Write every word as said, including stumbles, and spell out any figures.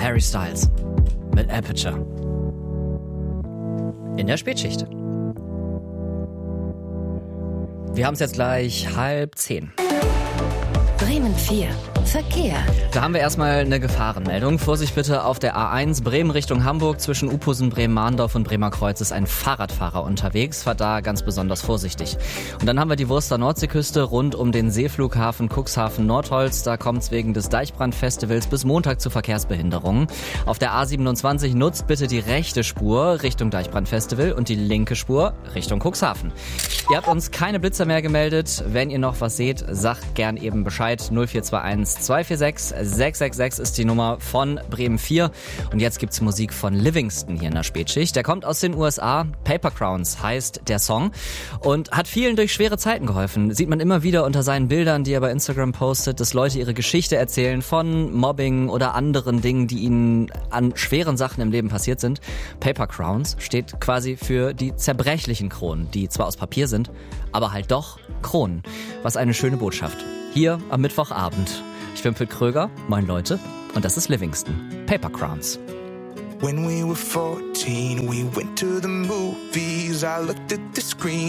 Harry Styles mit Aperture. In der Spätschicht. Wir haben es jetzt gleich halb zehn. Bremen vier. Verkehr. Da haben wir erstmal eine Gefahrenmeldung. Vorsicht bitte auf der A eins Bremen Richtung Hamburg. Zwischen Upusen, Bremen-Mahndorf und Bremer Kreuz ist ein Fahrradfahrer unterwegs. Fahrt da ganz besonders vorsichtig. Und dann haben wir die Wurster Nordseeküste rund um den Seeflughafen Cuxhaven Nordholz. Da kommt es wegen des Deichbrandfestivals bis Montag zu Verkehrsbehinderungen. Auf der A siebenundzwanzig nutzt bitte die rechte Spur Richtung Deichbrandfestival und die linke Spur Richtung Cuxhaven. Ihr habt uns keine Blitzer mehr gemeldet. Wenn ihr noch was seht, sagt gern eben Bescheid. null vier zwei eins zwei vier sechs sechs sechs sechs ist die Nummer von Bremen vier. Und jetzt gibt's Musik von Livingston hier in der Spätschicht. Der kommt aus den U S A. Paper Crowns heißt der Song und hat vielen durch schwere Zeiten geholfen. Sieht man immer wieder unter seinen Bildern, die er bei Instagram postet, dass Leute ihre Geschichte erzählen von Mobbing oder anderen Dingen, die ihnen an schweren Sachen im Leben passiert sind. Paper Crowns steht quasi für die zerbrechlichen Kronen, die zwar aus Papier sind, aber halt doch Kronen. Was eine schöne Botschaft. Hier am Mittwochabend. Ich bin Pit Kröger, moin Leute, und das ist Livingston. Paper Crowns. When we were fourteen, we went to the movies. I looked at the screen.